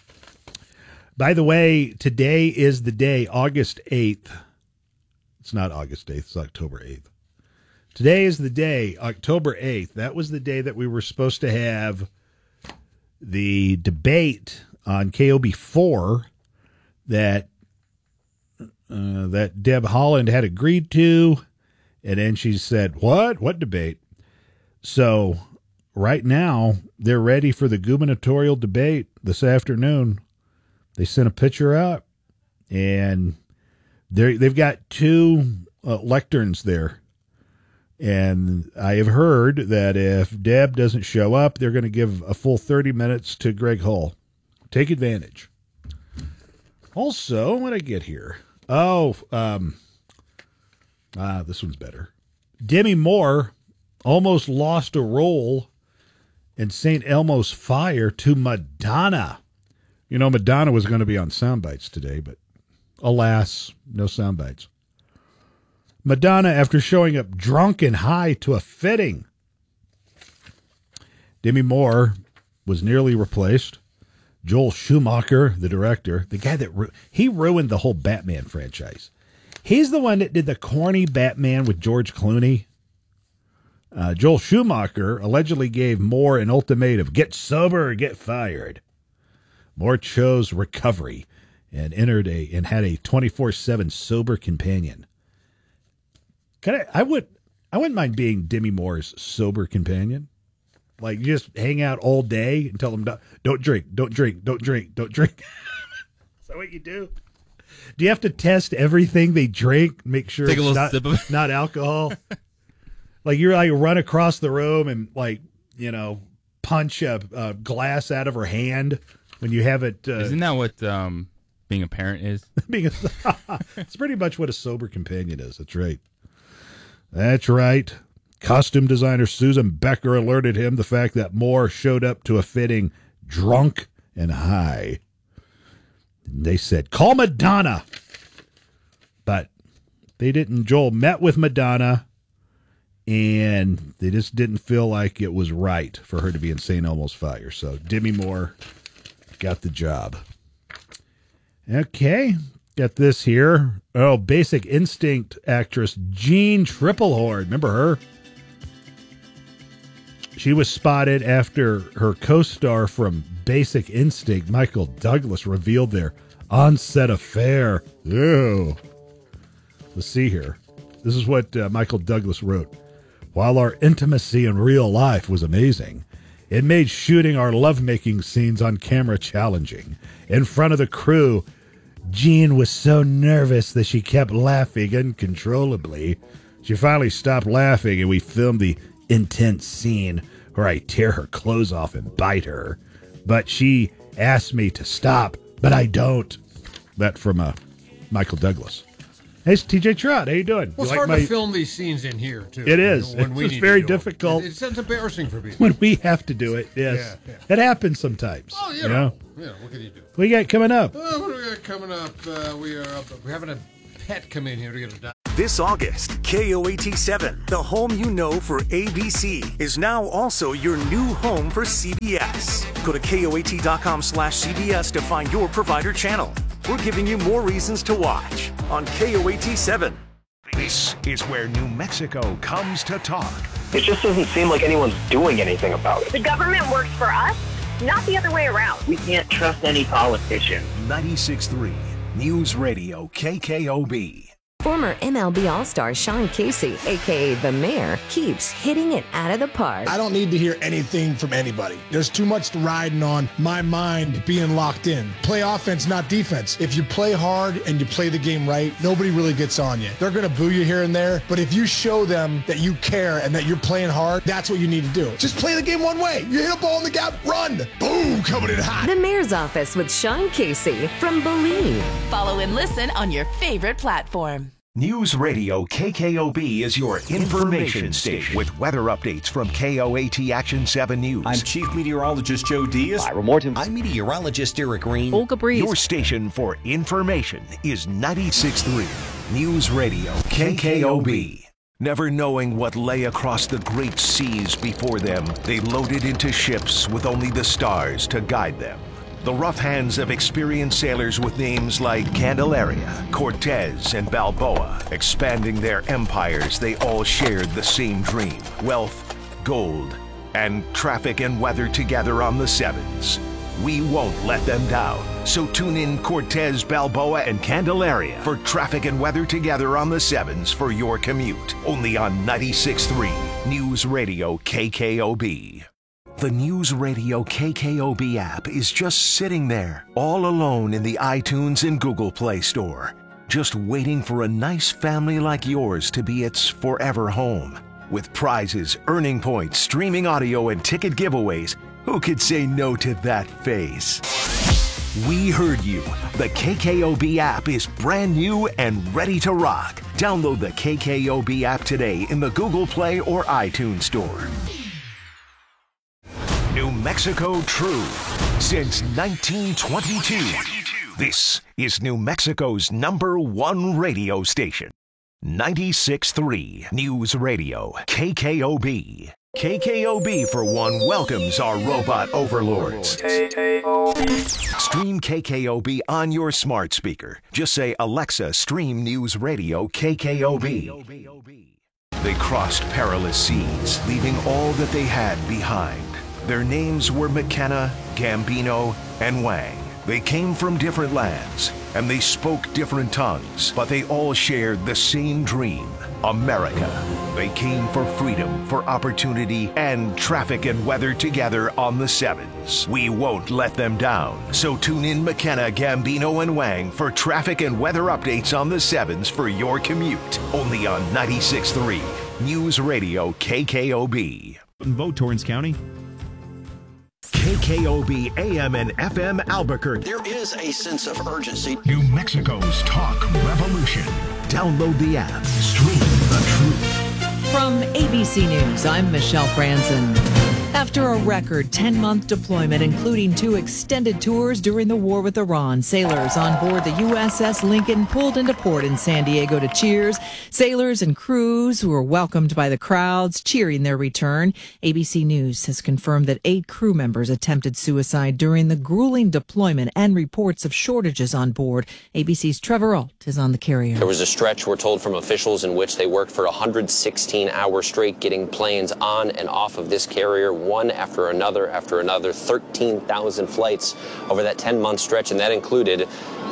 By the way, today is the day, August eighth. It's not August eighth, it's October eighth. Today is the day, October eighth. That was the day that we were supposed to have the debate on K O B four that uh, that Deb Haaland had agreed to, and then she said, "What? What debate?" So right now, they're ready for the gubernatorial debate this afternoon. They sent a picture out, and they they've got two uh, lecterns there. And I have heard that if Deb doesn't show up, they're going to give a full thirty minutes to Greg Hull. Take advantage. Also, what did I get here? Oh, um, ah, this one's better. Demi Moore almost lost a role in Saint Elmo's Fire to Madonna. You know, Madonna was going to be on Soundbites today, but alas, no Soundbites. Madonna, after showing up drunk and high to a fitting. Demi Moore was nearly replaced. Joel Schumacher, the director, the guy that ru- he ruined the whole Batman franchise. He's the one that did the corny Batman with George Clooney. Uh, Joel Schumacher allegedly gave Moore an ultimatum: get sober or get fired. Moore chose recovery and entered a and had a twenty-four seven sober companion. Can I, I would I wouldn't mind being Demi Moore's sober companion. Like, you just hang out all day and tell them, don't, don't drink, don't drink, don't drink, don't drink. Is that what you do? Do you have to test everything they drink, make sure Take it's a little not, sip of it. not alcohol? Like, you're like run across the room and, like, you know, punch a, a glass out of her hand when you have it. Uh, Isn't that what um, being a parent is? being a, it's pretty much what a sober companion is. That's right. That's right. Costume designer Susan Becker alerted him the fact that Moore showed up to a fitting drunk and high. They said, call Madonna. But they didn't. Joel met with Madonna, and they just didn't feel like it was right for her to be in Saint Elmo's Fire. So Demi Moore got the job. Okay. Got this here. Oh, Basic Instinct actress Jean Triplehorn. Remember her? She was spotted after her co-star from Basic Instinct, Michael Douglas, revealed their on-set affair. Ew. Let's see here. This is what uh, Michael Douglas wrote. While our intimacy in real life was amazing, it made shooting our lovemaking scenes on camera challenging. In front of the crew, Jean was so nervous that she kept laughing uncontrollably. She finally stopped laughing, and we filmed the intense scene where I tear her clothes off and bite her. but she asked me to stop, but I don't. That from uh, Michael Douglas. Hey, it's T J Trout. How you doing? Well, it's you hard like my... to film these scenes in here, too. It is. You know, when we it's need very to do difficult. It. It's, it's embarrassing for people. When we have to do it, yes. Yeah, yeah. It happens sometimes. Oh, you, you know. know. Yeah, what can you do? What you got coming up? Uh, what do we got coming up? Uh, we are up, we're having a pet come in here to get a dog. This August, K O A T seven, the home you know for A B C, is now also your new home for C B S. Go to K O A T dot com slash C B S to find your provider channel. We're giving you more reasons to watch on K O A T seven. This is where New Mexico comes to talk. It just doesn't seem like anyone's doing anything about it. The government works for us, not the other way around. We can't trust any politician. ninety-six point three News Radio K K O B. Former M L B All-Star Sean Casey, a k a. The Mayor, keeps hitting it out of the park. I don't need to hear anything from anybody. There's too much riding on my mind being locked in. Play offense, not defense. If you play hard and you play the game right, nobody really gets on you. They're going to boo you here and there, but if you show them that you care and that you're playing hard, that's what you need to do. Just play the game one way. You hit a ball in the gap, run. Boom, coming in hot. The Mayor's Office with Sean Casey from Believe. Follow and listen on your favorite platform. News Radio K K O B is your information station with weather updates from K O A T Action seven News. I'm Chief Meteorologist Joe Diaz. Ira Morton. I'm Meteorologist Eric Green. Olga Breeze. Your station for information is ninety-six point three News Radio K K O B. Never knowing what lay across the great seas before them, they loaded into ships with only the stars to guide them. The rough hands of experienced sailors with names like Candelaria, Cortez, and Balboa. Expanding their empires, they all shared the same dream: wealth, gold, and traffic and weather together on the sevens. We won't let them down. So tune in Cortez, Balboa, and Candelaria for traffic and weather together on the sevens for your commute. Only on ninety-six point three News Radio K K O B. The News Radio K K O B app is just sitting there, all alone in the iTunes and Google Play Store, just waiting for a nice family like yours to be its forever home. With prizes, earning points, streaming audio, and ticket giveaways, who could say no to that face? We heard you. The K K O B app is brand new and ready to rock. Download the K K O B app today in the Google Play or iTunes Store. New Mexico True since nineteen twenty-two. This is New Mexico's number one radio station. ninety-six point three News Radio K K O B. K K O B, for one, welcomes our robot overlords. Stream K K O B on your smart speaker. Just say, Alexa, stream News Radio K K O B. They crossed perilous seas, leaving all that they had behind. Their names were McKenna, Gambino, and Wang. They came from different lands, and they spoke different tongues, but they all shared the same dream: America. They came for freedom, for opportunity, and traffic and weather together on the sevens. We won't let them down. So tune in McKenna, Gambino, and Wang for traffic and weather updates on the sevens for your commute. Only on ninety-six point three News Radio K K O B. Vote Torrance County. K K O B A M and F M Albuquerque. There is a sense of urgency. New Mexico's talk revolution. Download the app. Stream the truth. From A B C News, I'm Michelle Franzen. After a record ten-month deployment, including two extended tours during the war with Iran, sailors on board the U S S Lincoln pulled into port in San Diego to cheers. Sailors and crews who were welcomed by the crowds cheering their return. A B C News has confirmed that eight crew members attempted suicide during the grueling deployment and reports of shortages on board. A B C's Trevor Ault is on the carrier. There was a stretch, we're told from officials, in which they worked for one hundred sixteen hours straight getting planes on and off of this carrier, one after another after another, thirteen thousand flights over that ten-month stretch, and that included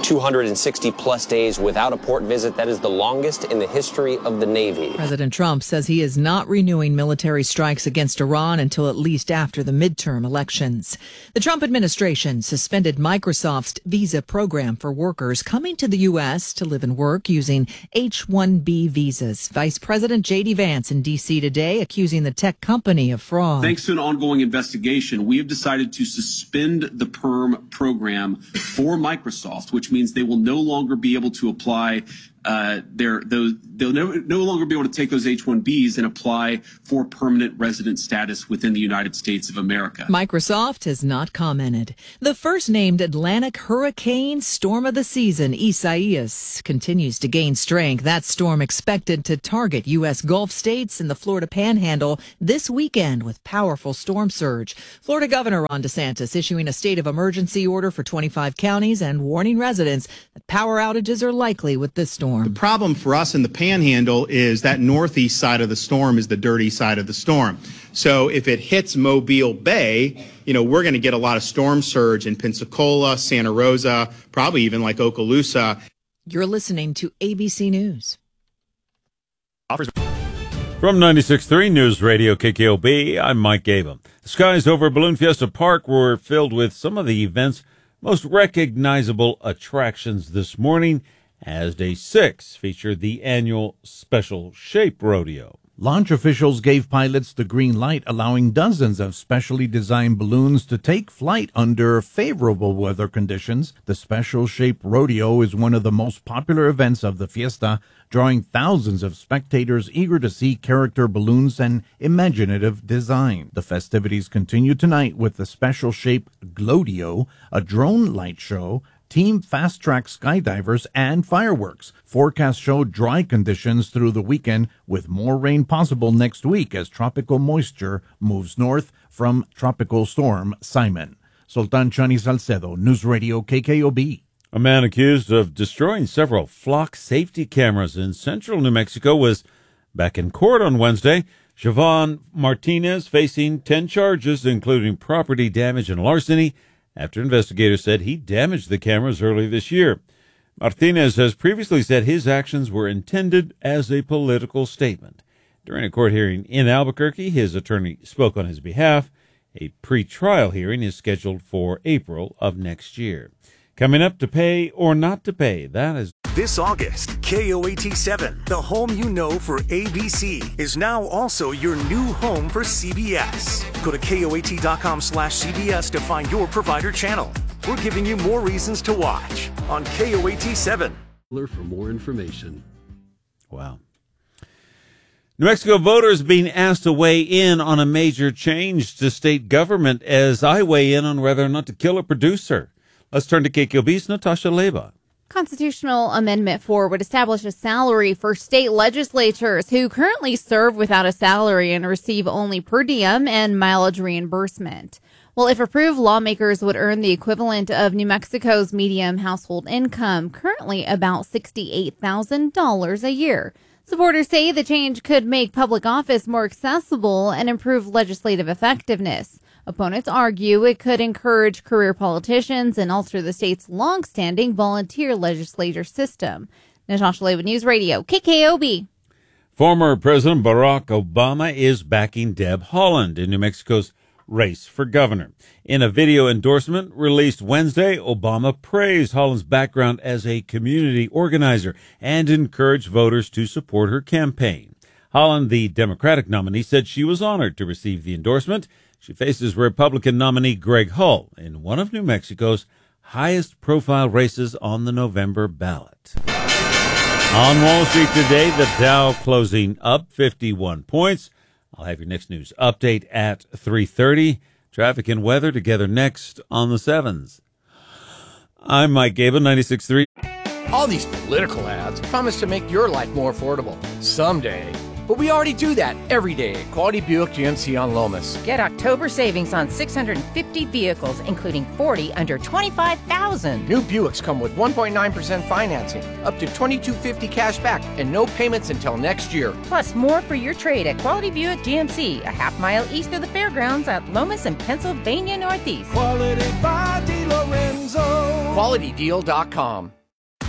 two hundred sixty plus days without a port visit. That is the longest in the history of the Navy. President Trump says he is not renewing military strikes against Iran until at least after the midterm elections. The Trump administration suspended Microsoft's visa program for workers coming to the U S to live and work using H one B visas. Vice President J D Vance in D C today accusing the tech company of fraud. Thanks to an ongoing investigation, we have decided to suspend the PERM program for Microsoft, which means they will no longer be able to apply uh, their those they'll no, no longer be able to take those H one Bs and apply for permanent resident status within the United States of America. Microsoft has not commented. The first named Atlantic hurricane storm of the season, Isaias, continues to gain strength. That storm expected to target U S Gulf states and the Florida Panhandle this weekend with powerful storm surge. Florida Governor Ron DeSantis issuing a state of emergency order for twenty-five counties and warning residents that power outages are likely with this storm. The problem for us in the Panhandle is that northeast side of the storm is the dirty side of the storm. So if it hits Mobile Bay, you know, we're going to get a lot of storm surge in Pensacola, Santa Rosa, probably even like Okaloosa. You're listening to A B C News. From ninety-six point three News Radio K K O B, I'm Mike Gabum. The skies over Balloon Fiesta Park were filled with some of the event's most recognizable attractions this morning, as Day six featured the annual Special Shape Rodeo. Launch officials gave pilots the green light, allowing dozens of specially designed balloons to take flight under favorable weather conditions. The Special Shape Rodeo is one of the most popular events of the fiesta, drawing thousands of spectators eager to see character balloons and imaginative design. The festivities continue tonight with the Special Shape Glodeo, a drone light show, Team Fast Track skydivers, and fireworks. Forecasts show dry conditions through the weekend, with more rain possible next week as tropical moisture moves north from Tropical Storm Simon. Sultan Chani Salcedo, News Radio K K O B. A man accused of destroying several flock safety cameras in central New Mexico was back in court on Wednesday. Siobhan Martinez facing ten charges, including property damage and larceny, after investigators said he damaged the cameras early this year. Martinez has previously said his actions were intended as a political statement. During a court hearing in Albuquerque, his attorney spoke on his behalf. A pre-trial hearing is scheduled for April of next year. Coming up, to pay or not to pay, that is... This August, K O A T seven, the home you know for A B C, is now also your new home for C B S. Go to K O A T dot com slash C B S to find your provider channel. We're giving you more reasons to watch on K O A T seven. For more information. Wow. New Mexico voters being asked to weigh in on a major change to state government as I weigh in on whether or not to kill a producer. Let's turn to K K O B's Natasha Leba. Constitutional Amendment four would establish a salary for state legislatures who currently serve without a salary and receive only per diem and mileage reimbursement. Well, if approved, lawmakers would earn the equivalent of New Mexico's median household income, currently about sixty-eight thousand dollars a year. Supporters say the change could make public office more accessible and improve legislative effectiveness. Opponents argue it could encourage career politicians and alter the state's long-standing volunteer legislature system. Natasha Leba, News Radio, K K O B. Former President Barack Obama is backing Deb Haaland in New Mexico's race for governor. In a video endorsement released Wednesday, Obama praised Haaland's background as a community organizer and encouraged voters to support her campaign. Haaland, the Democratic nominee, said she was honored to receive the endorsement. She faces Republican nominee Greg Hull in one of New Mexico's highest-profile races on the November ballot. On Wall Street today, the Dow closing up fifty-one points. I'll have your next news update at three thirty. Traffic and weather together next on the sevens. I'm Mike Gabel, ninety-six point three. All these political ads promise to make your life more affordable someday. But we already do that every day at Quality Buick G M C on Lomas. Get October savings on six hundred fifty vehicles, including forty under twenty-five thousand dollars. New Buicks come with one point nine percent financing, up to twenty-two fifty cash back, and no payments until next year. Plus more for your trade at Quality Buick G M C, a half mile east of the fairgrounds at Lomas and Pennsylvania Northeast. Quality by DeLorenzo. Quality Deal dot com.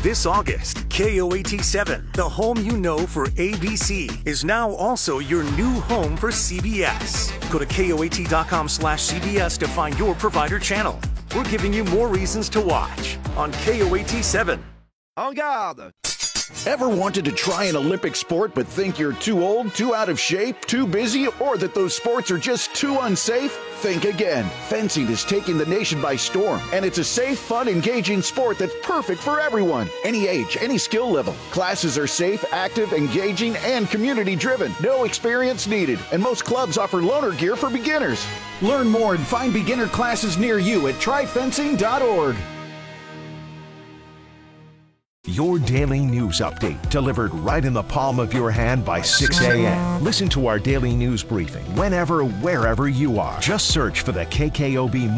This August, K O A T seven, the home you know for A B C, is now also your new home for C B S. Go to K O A T dot com slash C B S to find your provider channel. We're giving you more reasons to watch on K O A T seven. En garde! Ever wanted to try an Olympic sport but think you're too old, too out of shape, too busy, or that those sports are just too unsafe? Think again. Fencing is taking the nation by storm, and it's a safe, fun, engaging sport that's perfect for everyone. Any age, any skill level. Classes are safe, active, engaging, and community-driven. No experience needed, and most clubs offer loaner gear for beginners. Learn more and find beginner classes near you at try fencing dot org. Your daily news update delivered right in the palm of your hand by six a.m. Listen to our daily news briefing whenever, wherever you are. Just search for the K K O B